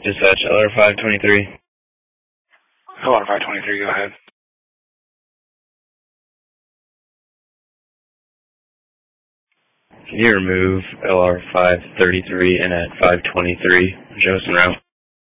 Dispatch, LR523. LR523, go ahead. Can you remove LR533 and at 523, Joseph route?